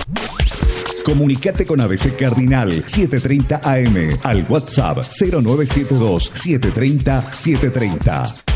Comunicate con ABC Cardinal 730 AM al WhatsApp 0972 730 730.